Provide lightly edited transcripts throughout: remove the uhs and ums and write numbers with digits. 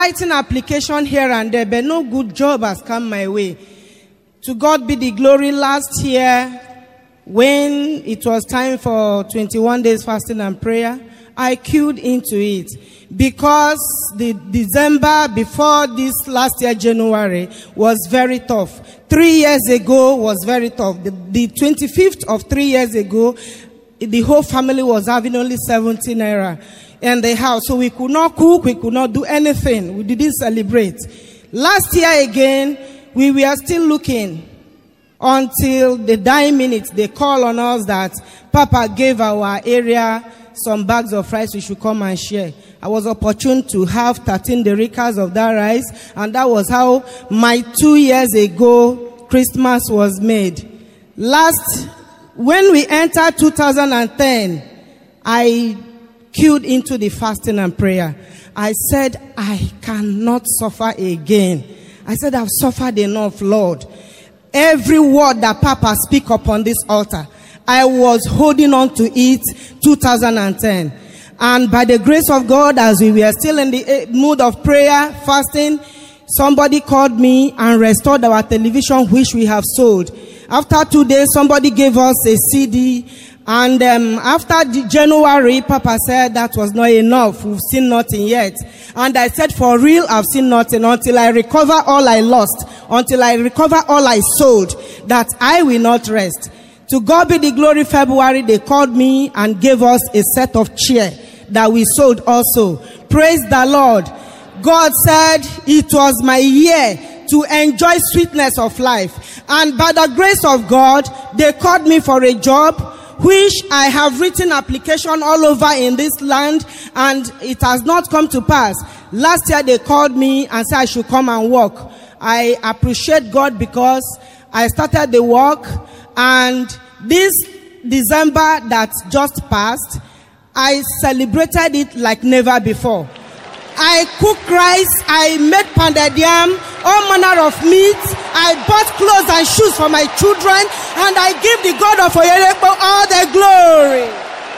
Writing application here and there, but no good job has come my way. To God be the glory. Last year, when it was time for 21 days fasting and prayer, I queued into it because the December before this last year, January, was very tough. 3 years ago was very tough. The 25th of 3 years ago, the whole family was having only 17 naira in the house. So we could not cook, we could not do anything. We didn't celebrate. Last year again, we were still looking until the dying minute. They call on us that Papa gave our area some bags of rice we should come and share. I was opportune to have 13 derricas of that rice, and that was how my 2 years ago Christmas was made. When we entered 2010, I queued into the fasting and prayer. I said, I cannot suffer again. I said, I've suffered enough, Lord. Every word that Papa speak upon this altar, I was holding on to it 2010. And by the grace of God, as we were still in the mood of prayer, fasting, somebody called me and restored our television, which we have sold. After 2 days, somebody gave us a CD. And after January, Papa said that was not enough. We've seen nothing yet. And I said, for real, I've seen nothing until I recover all I lost, until I recover all I sold, that I will not rest. To God be the glory. February, they called me and gave us a set of chair that we sold also. Praise the Lord. God said it was my year to enjoy sweetness of life. And by the grace of God, they called me for a job, which I have written application all over in this land, and it has not come to pass. Last year they called me and said I should come and work. I appreciate God because I started the work, and this December that just passed, I celebrated it like never before. I cooked rice, I made pounded yam, all manner of meat. I bought clothes and shoes for my children, and I give the God of Oyerekpo all the glory.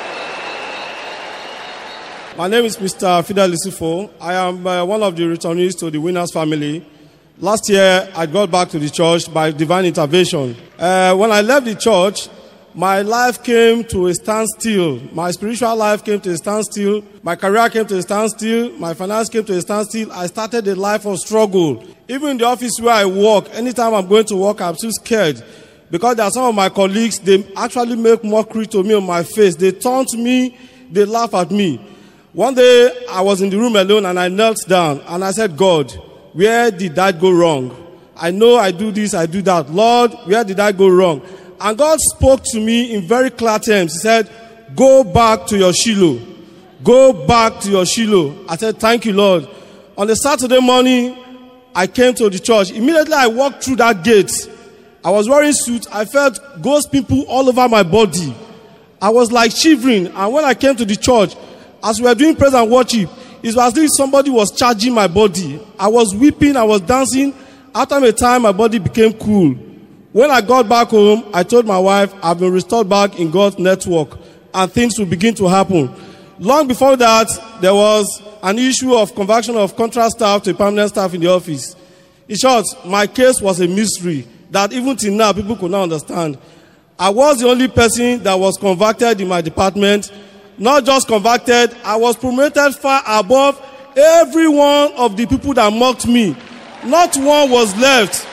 My name is Mr. Fidel Isufo. I am one of the returnees to the Winners family. Last year, I got back to the church by divine intervention. When I left the church, my life came to a standstill. My spiritual life came to a standstill. My career came to a standstill. My finance came to a standstill. I started a life of struggle. Even in the office where I work, anytime I'm going to work, I'm still scared. Because there are some of my colleagues, they actually make mockery to me on my face. They taunt me, they laugh at me. One day, I was in the room alone and I knelt down and I said, God, where did that go wrong? I know I do this, I do that. Lord, where did I go wrong? And God spoke to me in very clear terms. He said, go back to your Shiloh. Go back to your Shiloh. I said, thank you, Lord. On the Saturday morning, I came to the church. Immediately I walked through that gate. I was wearing suit. I felt ghost people all over my body. I was like shivering. And when I came to the church, as we were doing praise and worship, it was as if somebody was charging my body. I was weeping, I was dancing. After a time, my body became cool. When I got back home, I told my wife, I've been restored back in God's network, and things will begin to happen. Long before that, there was an issue of conversion of contract staff to permanent staff in the office. In short, my case was a mystery that even till now, people could not understand. I was the only person that was converted in my department. Not just converted, I was promoted far above every one of the people that mocked me. Not one was left.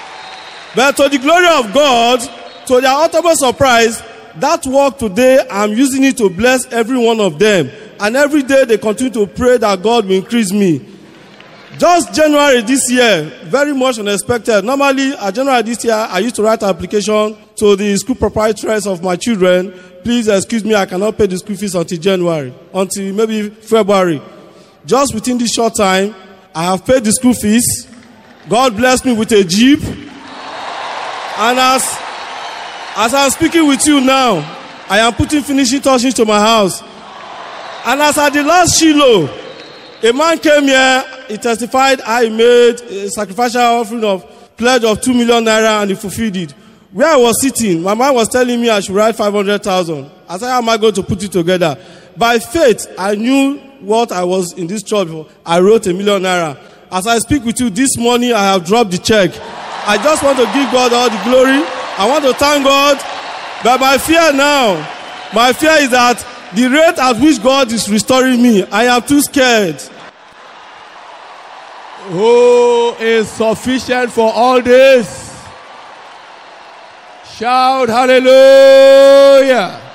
But to the glory of God, to their ultimate surprise, that work today, I'm using it to bless every one of them. And every day they continue to pray that God will increase me. Just January this year, very much unexpected. Normally, at January this year, I used to write an application to the school proprietors of my children. Please excuse me, I cannot pay the school fees until January, until maybe February. Just within this short time, I have paid the school fees. God blessed me with a Jeep. And as I'm speaking with you now, I am putting finishing touches to my house. And as at the last Shiloh, a man came here, he testified I made a sacrificial offering of pledge of 2 million naira and he fulfilled it. Where I was sitting, my man was telling me I should write 500,000. I said, how am I going to put it together? By faith, I knew what I was in this church for. I wrote ₦1 million. As I speak with you this morning, I have dropped the check. I just want to give God all the glory. I want to thank God. But my fear is that the rate at which God is restoring me, I am too scared. Who is sufficient for all this? Shout hallelujah.